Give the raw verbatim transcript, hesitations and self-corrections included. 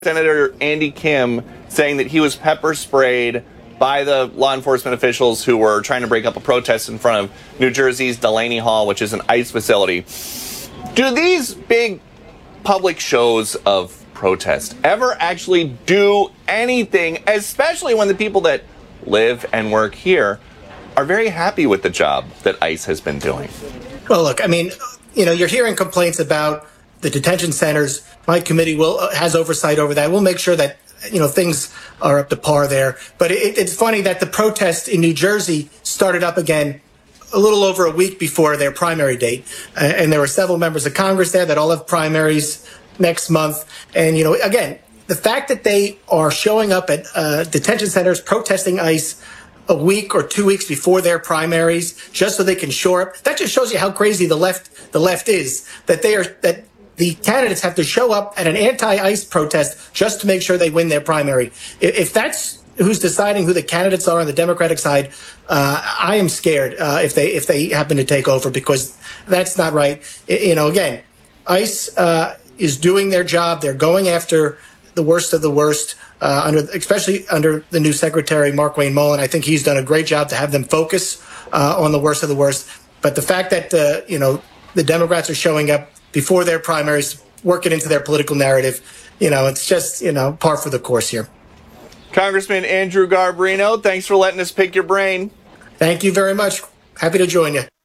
Senator Andy Kim saying that he was pepper sprayed by the law enforcement officials who were trying to break up a protest in front of New Jersey's Delaney Hall, which is an ICE facility. Do these big public shows of protest ever actually do anything, especially when the people that live and work here are very happy with the job that ICE has been doing? Well, look, I mean, you know, you're hearing complaints about the detention centers. My committee will uh, has oversight over that. We'll make sure that, you know, things are up to par there. But it, it's funny that the protest in New Jersey started up again a little over a week before their primary date. Uh, and there were several members of Congress there that all have primaries next month. And, you know, again, the fact that they are showing up at uh, detention centers protesting ICE a week or two weeks before their primaries just so they can shore up, that just shows you how crazy the left the left is, that they are that the candidates have to show up at an anti-ICE protest just to make sure they win their primary. If that's who's deciding who the candidates are on the Democratic side, uh, I am scared uh, if they if they happen to take over, because that's not right. You know, again, ICE uh, is doing their job. They're going after the worst of the worst, uh, under especially under the new Secretary, Markwayne Mullin. I think he's done a great job to have them focus uh, on the worst of the worst. But the fact that, uh, you know, the Democrats are showing up before their primaries, work it into their political narrative, you know, it's just, you know, par for the course here. Congressman Andrew Garbarino, thanks for letting us pick your brain. Thank you very much. Happy to join you.